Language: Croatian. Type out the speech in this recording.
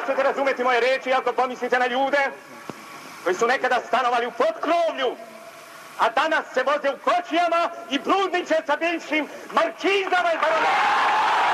ćete razumjeti moje reči ako pomislite na ljude koji su nekada stanovali u potkrovlju, a danas se voze u kočijama i bludniče sa bivšim markizama i baronama.